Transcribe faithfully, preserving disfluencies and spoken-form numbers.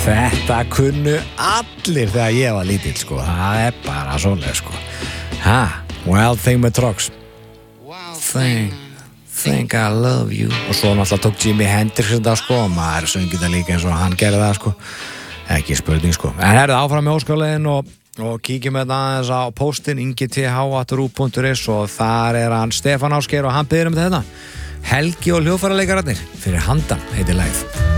Þetta kunnu allir þegar ég var lítill sko. Það er bara svoleið sko. Ha, Wild Thing með Trox. Thing, think I love you. Og svo náttúrulega tók Jimi Hendrix þetta sko. Og maður söngið það líka eins og hann gerði það sko. Ekki spurning sko. En herrið áfram með óskálegin og, og kíkjum þetta aðeins á postin ingi t h at rúv punktur is og þar er hann Stefán Ásgeir og hann biður um þetta. Helgi og hljóðfæraleikaratnir fyrir handan heitir lagið.